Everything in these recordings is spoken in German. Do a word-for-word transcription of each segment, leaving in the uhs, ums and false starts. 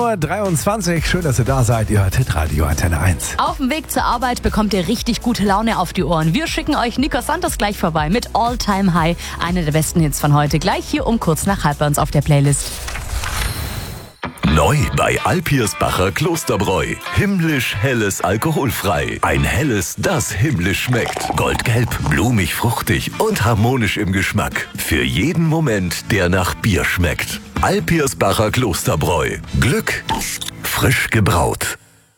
Uhr dreiundzwanzig. Schön, dass ihr da seid. Ihr hört Hitradio Antenne eins. Auf dem Weg zur Arbeit bekommt ihr richtig gute Laune auf die Ohren. Wir schicken euch Nico Santos gleich vorbei mit All Time High. Eine der besten Hits von heute. Gleich hier um kurz nach halb bei uns auf der Playlist. Neu bei Alpirsbacher Klosterbräu. Himmlisch helles alkoholfrei. Ein helles, das himmlisch schmeckt. Goldgelb, blumig, fruchtig und harmonisch im Geschmack. Für jeden Moment, der nach Bier schmeckt. Alpirsbacher Klosterbräu. Glück frisch gebraut.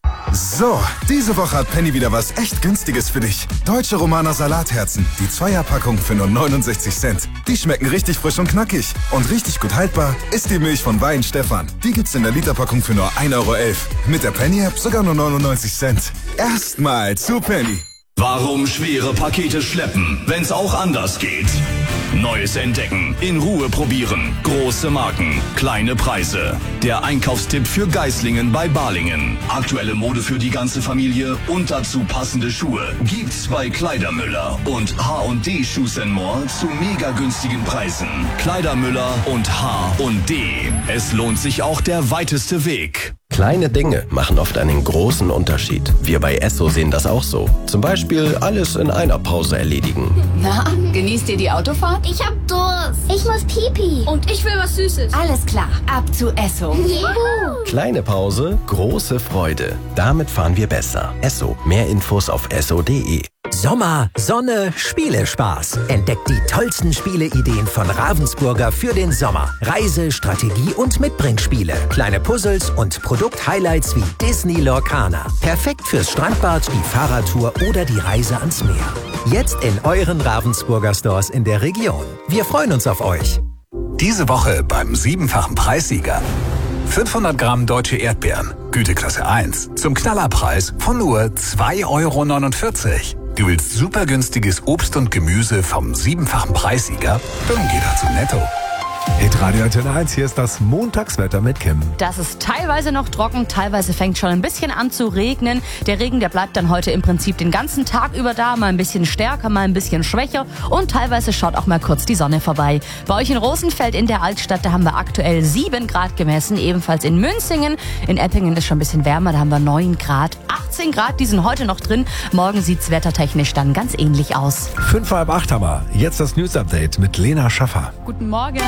So, diese Woche hat Penny wieder was echt Günstiges für dich. Deutsche Romaner Salatherzen. Die Zweierpackung für nur neunundsechzig Cent. Die schmecken richtig frisch und knackig. Und richtig gut haltbar ist die Milch von Weihenstephan. Die gibt's in der Literpackung für nur ein Euro elf. Mit der Penny-App sogar nur neunundneunzig Cent. Erstmal zu Penny. Warum schwere Pakete schleppen, wenn's auch anders geht? Neues entdecken, in Ruhe probieren, große Marken, kleine Preise. Der Einkaufstipp für Geislingen bei Balingen. Aktuelle Mode für die ganze Familie und dazu passende Schuhe gibt's bei Kleidermüller und H und D Shoes and More zu mega günstigen Preisen. Kleidermüller und H und D. Es lohnt sich auch der weiteste Weg. Kleine Dinge machen oft einen großen Unterschied. Wir bei Esso sehen das auch so. Zum Beispiel alles in einer Pause erledigen. Na, genießt ihr die Autofahrt? Ich hab Durst. Ich muss Pipi. Und ich will was Süßes. Alles klar, ab zu Esso. Juhu. Kleine Pause, große Freude. Damit fahren wir besser. Esso. Mehr Infos auf esso punkt de. Sommer, Sonne, Spielespaß. Entdeckt die tollsten Spieleideen von Ravensburger für den Sommer. Reise-, Strategie- und Mitbringspiele. Kleine Puzzles und Produkt-Highlights wie Disney Lorcaner. Perfekt fürs Strandbad, die Fahrradtour oder die Reise ans Meer. Jetzt in euren Ravensburger Stores in der Region. Wir freuen uns auf euch. Diese Woche beim siebenfachen Preissieger. fünfhundert Gramm deutsche Erdbeeren, Güteklasse eins, zum Knallerpreis von nur zwei Euro neunundvierzig. Du willst super günstiges Obst und Gemüse vom siebenfachen Preissieger? Dann geh da zu Netto. Hitradio Antenne eins, hier ist das Montagswetter mit Kim. Das ist teilweise noch trocken, teilweise fängt schon ein bisschen an zu regnen. Der Regen, der bleibt dann heute im Prinzip den ganzen Tag über da, mal ein bisschen stärker, mal ein bisschen schwächer und teilweise schaut auch mal kurz die Sonne vorbei. Bei euch in Rosenfeld in der Altstadt, da haben wir aktuell sieben Grad gemessen, ebenfalls in Münzingen. In Eppingen ist schon ein bisschen wärmer, da haben wir neun Grad. achtzehn Grad, die sind heute noch drin. Morgen sieht's wettertechnisch dann ganz ähnlich aus. Fünf halb acht haben wir. Jetzt das News-Update mit Lena Schaffer. Guten Morgen.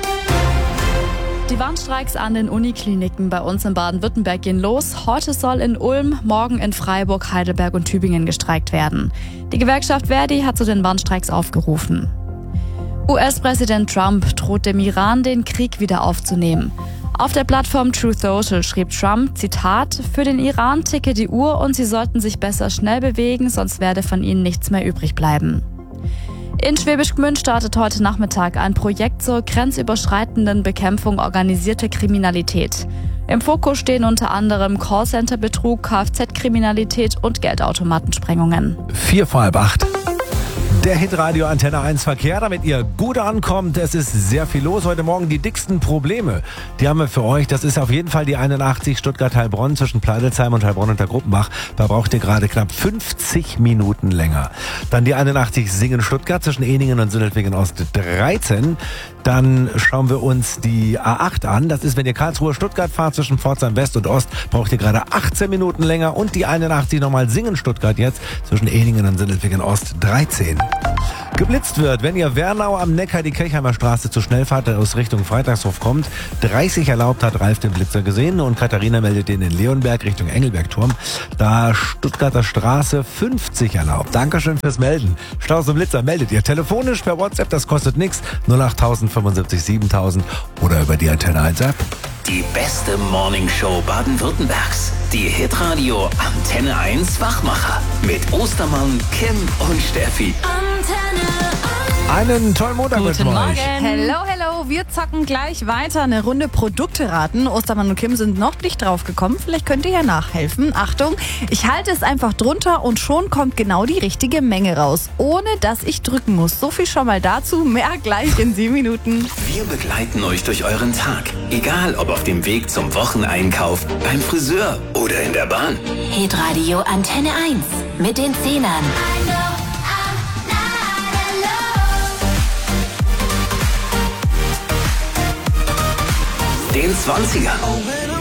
Die Warnstreiks an den Unikliniken bei uns in Baden-Württemberg gehen los. Heute soll in Ulm, morgen in Freiburg, Heidelberg und Tübingen gestreikt werden. Die Gewerkschaft Verdi hat zu den Warnstreiks aufgerufen. U S-Präsident Trump droht dem Iran, den Krieg wieder aufzunehmen. Auf der Plattform Truth Social schrieb Trump, Zitat, für den Iran ticke die Uhr und sie sollten sich besser schnell bewegen, sonst werde von ihnen nichts mehr übrig bleiben. In Schwäbisch Gmünd startet heute Nachmittag ein Projekt zur grenzüberschreitenden Bekämpfung organisierter Kriminalität. Im Fokus stehen unter anderem Callcenter-Betrug, Kfz-Kriminalität und Geldautomatensprengungen. Vier vor halb acht. Der Hitradio Antenne eins Verkehr, damit ihr gut ankommt. Es ist sehr viel los. Heute Morgen die dicksten Probleme. Die haben wir für euch. Das ist auf jeden Fall die einundachtzig Stuttgart-Heilbronn zwischen Pleidelsheim und Heilbronn unter Gruppenbach. Da braucht ihr gerade knapp fünfzig Minuten länger. Dann die einundachtzig Singen-Stuttgart zwischen Ehningen und Sindelfingen-Ost dreizehn. Dann schauen wir uns die A acht an. Das ist, wenn ihr Karlsruhe-Stuttgart fahrt zwischen Pforzheim West und Ost, braucht ihr gerade achtzehn Minuten länger. Und die einundachtzig nochmal Singen-Stuttgart jetzt zwischen Ehningen und Sindelfingen-Ost dreizehn. Geblitzt wird, wenn ihr Wernau am Neckar die Kirchheimer Straße zu schnell fahrt, aus Richtung Freitagshof kommt. dreißig erlaubt, hat Ralf den Blitzer gesehen und Katharina meldet den in Leonberg Richtung Engelbergturm. Da Stuttgarter Straße fünfzig erlaubt. Dankeschön fürs Melden. Staus und Blitzer meldet ihr telefonisch per WhatsApp, das kostet nichts. null acht tausend fünfundsiebzig siebentausend oder über die Antenne eins App. Die beste Morningshow Baden-Württembergs. Die Hitradio Antenne eins Wachmacher. Mit Ostermann, Kim und Steffi. Antenne Einen tollen Montag mit Guten euch. Morgen. Hello, hello. Wir zocken gleich weiter. Eine Runde Produkte raten. Ostermann und Kim sind noch nicht drauf gekommen. Vielleicht könnt ihr ja nachhelfen. Achtung, ich halte es einfach drunter und schon kommt genau die richtige Menge raus. Ohne dass ich drücken muss. So viel schon mal dazu. Mehr gleich in sieben Minuten. Wir begleiten euch durch euren Tag. Egal ob auf dem Weg zum Wocheneinkauf, beim Friseur oder in der Bahn. Hitradio Antenne eins mit den Zehnern. Den Zwanzigern.